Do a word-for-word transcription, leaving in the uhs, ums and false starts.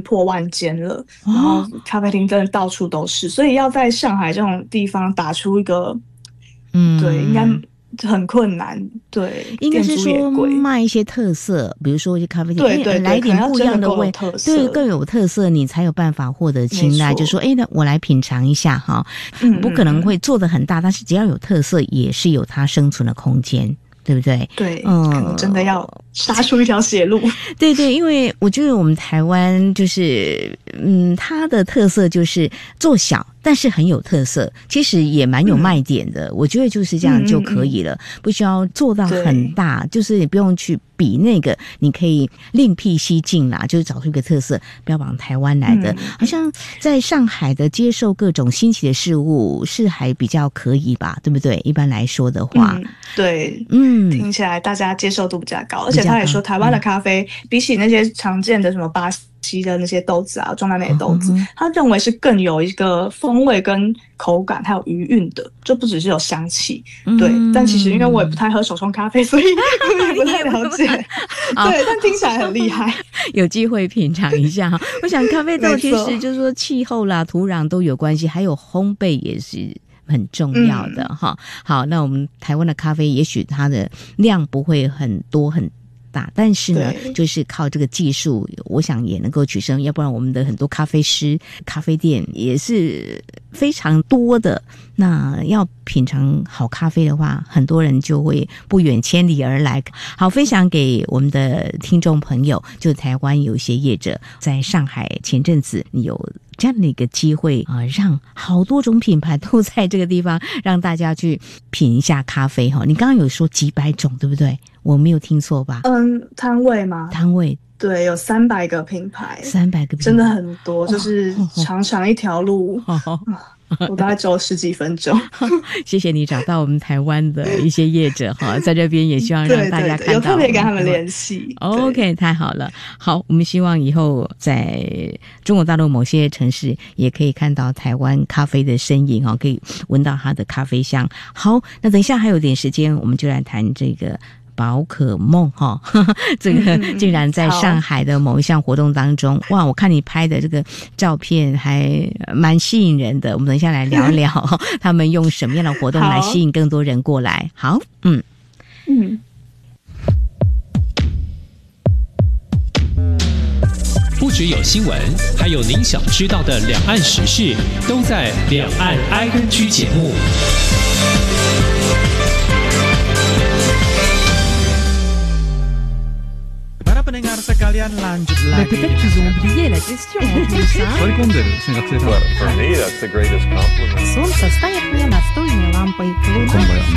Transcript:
破万间了，然后咖啡厅真的到处都是，所以要在上海这种地方打出一个，嗯，对，应该很困难。对， 应该是说卖一些特色，比如说一些咖啡店， 对对对， 来一点不一样的味，对，更有特色，你才有办法获得青睐。就说，哎，那我来品尝一下哈，嗯，不可能会做得很大，但是只要有特色，也是有它生存的空间。对不对？ 对，嗯，真的要杀出一条血路。 对对，因为我觉得我们台湾就是，嗯，它的特色就是做小，但是很有特色，其实也蛮有卖点的。嗯、我觉得就是这样就可以了，嗯嗯不需要做到很大，就是你不用去比那个，你可以另辟蹊径啦，就是找出一个特色，标榜台湾来的。嗯、好像在上海的接受各种新奇的事物是还比较可以吧，对不对？一般来说的话， 嗯、对，嗯。听起来大家接受度比较高，而且他也说台湾的咖啡、嗯、比起那些常见的什么巴西的那些豆子啊，中南美的豆子、嗯、他认为是更有一个风味跟口感还有余韵的，就不只是有香气、嗯、对。但其实因为我也不太喝手冲咖啡，所以我也不太了解对，但听起来很厉害有机会品尝一下我想咖啡豆其实就是说气候啦土壤都有关系，还有烘焙也是很重要的哈、嗯。好，那我们台湾的咖啡也许它的量不会很多很大，但是呢就是靠这个技术我想也能够取胜，要不然我们的很多咖啡师咖啡店也是非常多的，那要品尝好咖啡的话，很多人就会不远千里而来。好，分享给我们的听众朋友，就台湾有一些业者在上海前阵子有这样的一个机会啊、呃，让好多种品牌都在这个地方，让大家去品一下咖啡哈。你刚刚有说几百种，对不对？我没有听错吧？ 嗯，摊位吗？ 摊位。 对，有三百个品牌， 三百个品牌真的很多，就是长长一条路。哦哦我大概走十几分钟谢谢你找到我们台湾的一些业者哈，在这边也希望让大家看到，对对对有特别跟他们联系。 OK， 太好了。好，我们希望以后在中国大陆某些城市也可以看到台湾咖啡的身影哦，可以闻到它的咖啡香。好，那等一下还有点时间，我们就来谈这个宝可梦哈，这个竟然在上海的某一项活动当中，哇！我看你拍的这个照片还蛮吸引人的。我们等一下来聊聊他们用什么样的活动来吸引更多人过来。好，嗯嗯。 不只有新闻，还有您想知道的两岸时事，都在《两岸 I N G》节目。 Pendengar sekalian lanjut lagi. Mais peut-être qu'ils ont oublié la question en plus, hein? For me, that's the greatest compliment. Солнце стоит мне настольной лампой.